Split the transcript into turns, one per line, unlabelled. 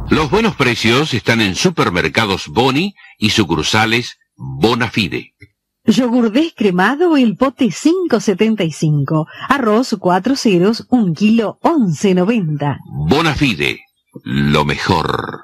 Los buenos precios están en Supermercados Boni y sucursales Bonafide.
Yogur descremado, el pote 5,75. Arroz 4 ceros, 1 kilo 11,90.
Bonafide, lo mejor.